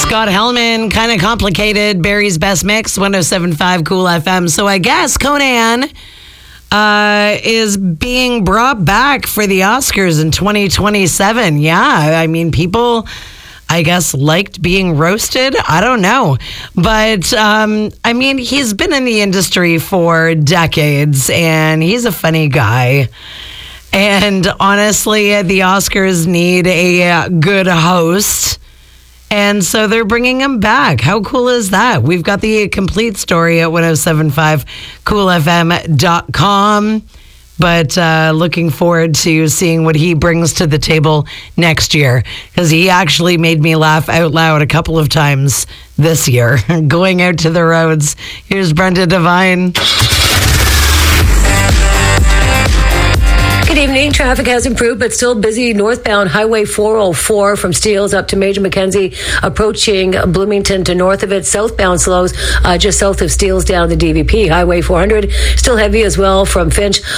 Scott Hellman kind of complicated Barry's Best Mix, 107.5 Cool FM. So I guess Conan is being brought back for the Oscars in 2027. Yeah, I mean, people, I guess, liked being roasted. I don't know. But, I mean, he's been in the industry for decades, and he's a funny guy. And honestly, the Oscars need a good host. And so they're bringing him back. How cool is that? We've got the complete story at 1075coolfm.com. But looking forward to seeing what he brings to the table next year. Because he actually made me laugh out loud a couple of times this year. Going out to the roads. Here's Brenda Devine. Good evening. Traffic has improved, but still busy northbound Highway 404 from Steeles up to Major Mackenzie, approaching Bloomington to north of it. Southbound slows just south of Steeles down the DVP. Highway 400 still heavy as well from Finch